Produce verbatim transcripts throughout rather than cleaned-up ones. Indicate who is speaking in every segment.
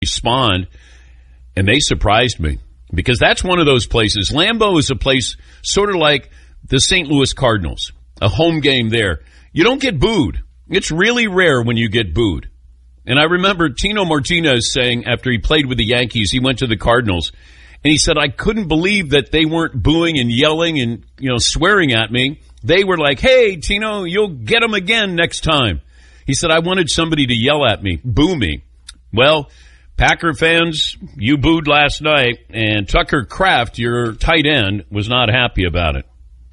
Speaker 1: respond, and they surprised me because that's one of those places. Lambeau is a place sort of like the Saint Louis Cardinals, a home game there. You don't get booed. It's really rare when you get booed. And I remember Tino Martinez saying after he played with the Yankees, he went to the Cardinals, and he said, I couldn't believe that they weren't booing and yelling and, you know, swearing at me. They were like, hey, Tino, you'll get them again next time. He said, I wanted somebody to yell at me, boo me. Well, Packer fans, you booed last night, and Tucker Kraft, your tight end, was not happy about it.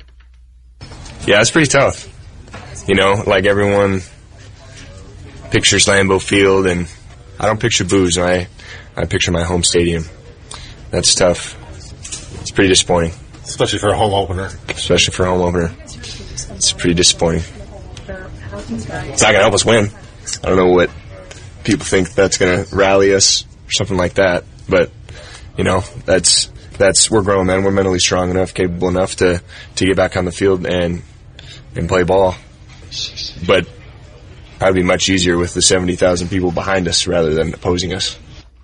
Speaker 2: Yeah, it's pretty tough. You know, like everyone pictures Lambeau Field, and I don't picture boos. I, I picture my home stadium. That's tough. It's pretty disappointing.
Speaker 3: Especially for a home opener.
Speaker 2: Especially for a home opener. It's pretty disappointing. It's not going to help us win. I don't know what people think that's going to rally us or something like that. But, you know, that's that's we're grown men. We're mentally strong enough, capable enough to, to get back on the field and and play ball. But probably much easier with the seventy thousand people behind us rather than opposing us.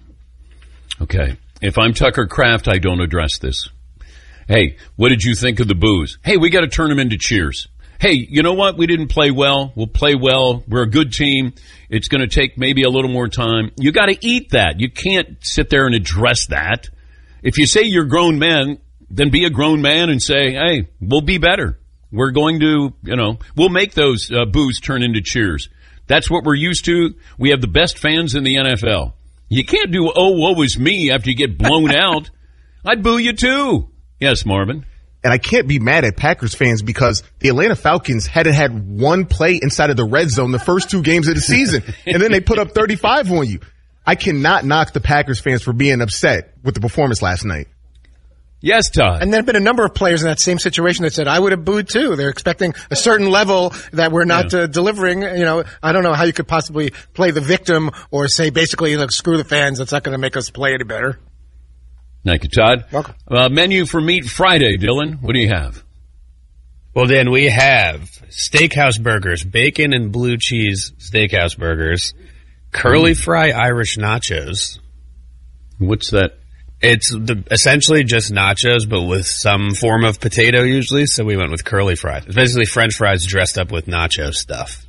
Speaker 1: Okay. If I'm Tucker Kraft, I don't address this. Hey, what did you think of the boos? Hey, we got to turn them into cheers. Hey, you know what? We didn't play well. We'll play well. We're a good team. It's going to take maybe a little more time. You got to eat that. You can't sit there and address that. If you say you're grown men, then be a grown man and say, hey, we'll be better. We're going to, you know, we'll make those uh, boos turn into cheers. That's what we're used to. We have the best fans in the N F L. You can't do, oh, woe is me after you get blown out. I'd boo you too. Yes, Marvin.
Speaker 4: And I can't be mad at Packers fans because the Atlanta Falcons hadn't had one play inside of the red zone the first two games of the season. And then they put up thirty-five on you. I cannot knock the Packers fans for being upset with the performance last night.
Speaker 1: Yes, Todd.
Speaker 5: And there have been a number of players in that same situation that said, I would have booed too. They're expecting a certain level that we're not yeah. uh, delivering. You know, I don't know how you could possibly play the victim or say basically, look, screw the fans. That's not going to make us play any better.
Speaker 1: Thank you, Todd.
Speaker 5: Welcome.
Speaker 1: Uh, menu for Meat Friday, Dylan. What do you have?
Speaker 6: Well, Dan, we have steakhouse burgers, bacon and blue cheese steakhouse burgers, curly fry Irish nachos.
Speaker 1: What's that?
Speaker 6: It's the, essentially just nachos, but with some form of potato usually, so we went with curly fries. It's basically French fries dressed up with nacho stuff.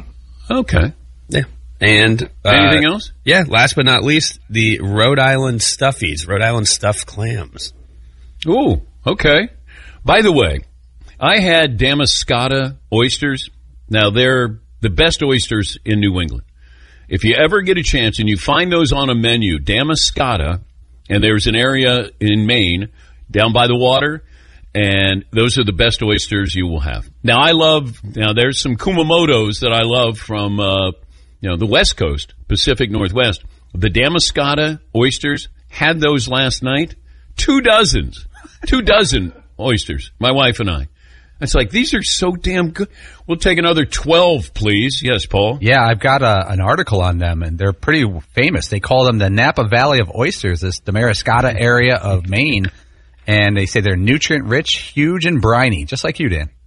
Speaker 1: Okay.
Speaker 6: Yeah. And uh,
Speaker 1: anything else?
Speaker 6: Yeah, last but not least, the Rhode Island Stuffies, Rhode Island stuffed clams.
Speaker 1: Ooh, okay. By the way, I had Damariscotta oysters. Now, they're the best oysters in New England. If you ever get a chance and you find those on a menu, Damariscotta, and there's an area in Maine down by the water, and those are the best oysters you will have. Now, I love, now there's some Kumamotos that I love from, uh, you know, the West Coast, Pacific Northwest. The Damariscotta oysters, had those last night. Two dozens. Two dozen oysters, my wife and I. It's like, these are so damn good. We'll take another twelve, please. Yes, Paul?
Speaker 7: Yeah, I've got a, an article on them, and they're pretty famous. They call them the Napa Valley of Oysters, this Damariscotta area of Maine. And they say they're nutrient-rich, huge, and briny, just like you, Dan.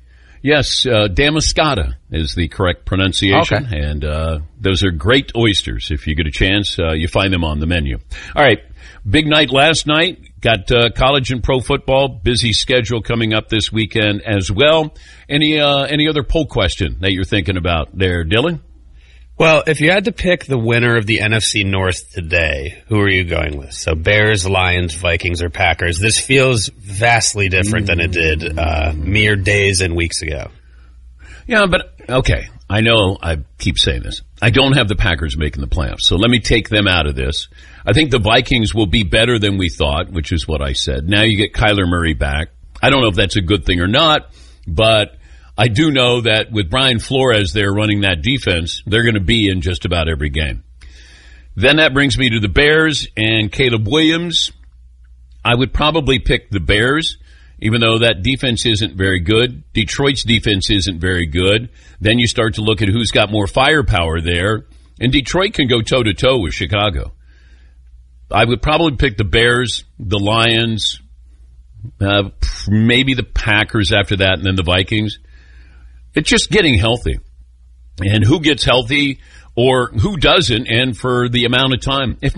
Speaker 1: Yes, uh, Damariscotta is the correct pronunciation.
Speaker 7: Okay.
Speaker 1: And uh, those are great oysters. If you get a chance, uh, you find them on the menu. All right, big night last night. Got uh, college and pro football, busy schedule coming up this weekend as well. Any uh, any other poll question that you're thinking about there, Dylan?
Speaker 6: Well, if you had to pick the winner of the N F C North today, who are you going with? So Bears, Lions, Vikings, or Packers? This feels vastly different than it did uh, mere days and weeks ago.
Speaker 1: Yeah, but, okay, I know I keep saying this. I don't have the Packers making the playoffs, so let me take them out of this. I think the Vikings will be better than we thought, which is what I said. Now you get Kyler Murray back. I don't know if that's a good thing or not, but I do know that with Brian Flores there running that defense, they're going to be in just about every game. Then that brings me to the Bears and Caleb Williams. I would probably pick the Bears, even though that defense isn't very good. Detroit's defense isn't very good. Then you start to look at who's got more firepower there, and Detroit can go toe-to-toe with Chicago. I would probably pick the Bears, the Lions, uh, maybe the Packers after that, and then the Vikings. It's just getting healthy. And who gets healthy or who doesn't, and for the amount of time. If